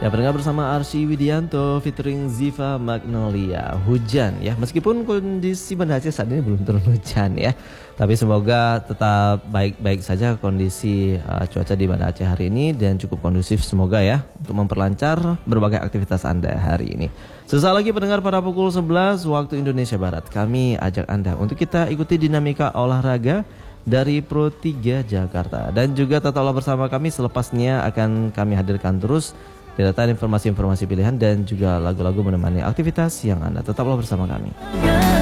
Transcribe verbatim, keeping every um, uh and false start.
Ya, pendengar bersama Arsy Widianto featuring Ziva Magnolia. Hujan ya, meskipun kondisi Banda Aceh saat ini belum turun hujan ya, tapi semoga tetap baik-baik saja kondisi uh, cuaca di Banda Aceh hari ini dan cukup kondusif semoga ya untuk memperlancar berbagai aktivitas Anda hari ini. Sesaat lagi pendengar, pada pukul sebelas waktu Indonesia Barat, kami ajak Anda untuk kita ikuti dinamika olahraga dari Pro tiga Jakarta, dan juga tetaplah bersama kami, selepasnya akan kami hadirkan terus deretan informasi-informasi pilihan dan juga lagu-lagu menemani aktivitas yang Anda. Tetaplah bersama kami.